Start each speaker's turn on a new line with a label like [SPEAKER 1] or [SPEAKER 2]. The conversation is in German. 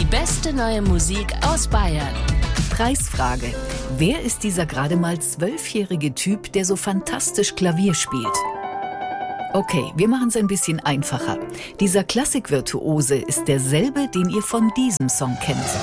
[SPEAKER 1] Die beste neue Musik aus Bayern.
[SPEAKER 2] Preisfrage. Wer ist dieser gerade mal 12-jährige Typ, der so fantastisch Klavier spielt? Okay, wir machen es ein bisschen einfacher. Dieser Klassikvirtuose ist derselbe, den ihr von diesem Song kennt.